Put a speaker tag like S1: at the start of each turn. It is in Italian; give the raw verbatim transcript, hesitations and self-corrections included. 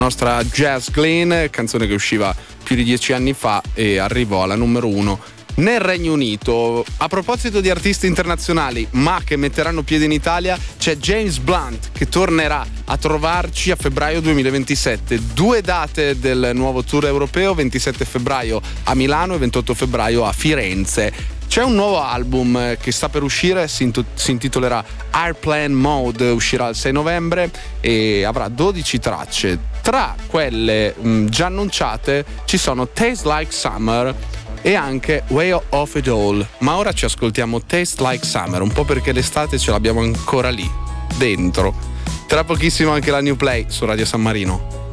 S1: nostra Jazz Glynn, canzone che usciva più di dieci anni fa e arrivò alla numero uno nel Regno Unito. A proposito di artisti internazionali ma che metteranno piede in Italia, c'è James Blunt che tornerà a trovarci a febbraio duemilaventisette. Due date del nuovo tour europeo: ventisette febbraio a Milano e ventotto febbraio a Firenze. C'è un nuovo album che sta per uscire, si, int- si intitolerà Airplane Mode, uscirà il sei novembre e avrà dodici tracce. Tra quelle mh, già annunciate ci sono Taste Like Summer e anche Way of It All. Ma ora ci ascoltiamo Taste Like Summer, un po' perché l'estate ce l'abbiamo ancora lì, dentro. Tra pochissimo anche la New Play su Radio San Marino.